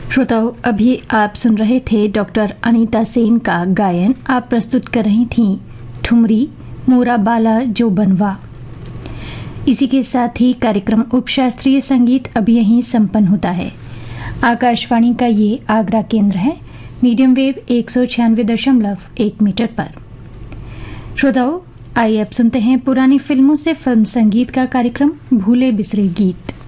श्रोताओं, अभी आप सुन रहे थे डॉक्टर अनीता सेन का गायन। आप प्रस्तुत कर रही थीं ठुमरी मोरा बाला जो बनवा। इसी के साथ ही कार्यक्रम उपशास्त्रीय संगीत अब यहीं संपन्न होता है। आकाशवाणी का ये आगरा केंद्र है, मीडियम वेव 196.1 मीटर पर। श्रोताओं, आइए अब सुनते हैं पुरानी फिल्मों से फिल्म संगीत का कार्यक्रम भूले बिसरे गीत।